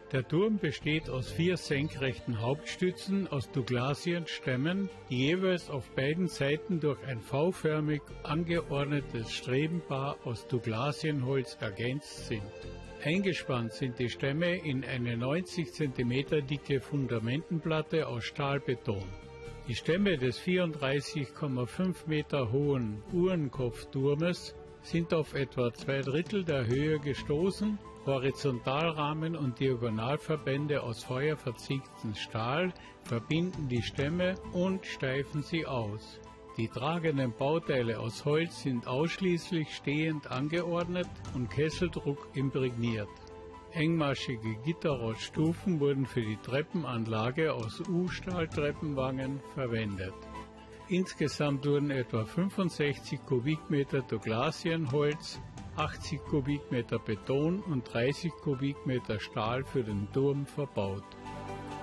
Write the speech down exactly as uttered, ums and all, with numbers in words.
Der Turm besteht aus vier senkrechten Hauptstützen aus Douglasienstämmen, die jeweils auf beiden Seiten durch ein V-förmig angeordnetes Strebenpaar aus Douglasienholz ergänzt sind. Eingespannt sind die Stämme in eine neunzig Zentimeter dicke Fundamentenplatte aus Stahlbeton. Die Stämme des vierunddreißig Komma fünf Meter hohen Uhrenkopfturmes sind auf etwa zwei Drittel der Höhe gestoßen. Horizontalrahmen und Diagonalverbände aus feuerverzinktem Stahl verbinden die Stämme und steifen sie aus. Die tragenden Bauteile aus Holz sind ausschließlich stehend angeordnet und Kesseldruck imprägniert. Engmaschige Gitterroststufen wurden für die Treppenanlage aus U-Stahl-Treppenwangen verwendet. Insgesamt wurden etwa fünfundsechzig Kubikmeter Douglasienholz, achtzig Kubikmeter Beton und dreißig Kubikmeter Stahl für den Turm verbaut.